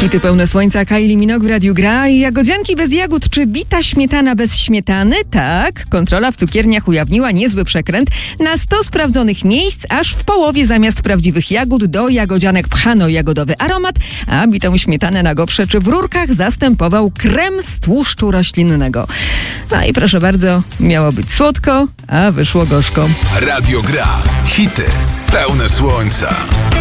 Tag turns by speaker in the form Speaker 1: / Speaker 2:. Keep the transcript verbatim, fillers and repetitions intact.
Speaker 1: Hity pełne słońca, Kylie Minogue w Radiu Gra. I jagodzianki bez jagód, czy bita śmietana bez śmietany? Tak, kontrola w cukierniach ujawniła niezły przekręt. Na sto sprawdzonych miejsc aż w połowie zamiast prawdziwych jagód do jagodzianek pchano jagodowy aromat, a bitą śmietanę na gofrze czy w rurkach zastępował krem z tłuszczu roślinnego. No i proszę bardzo, miało być słodko, a wyszło gorzko.
Speaker 2: Radio Gra. Hity pełne słońca.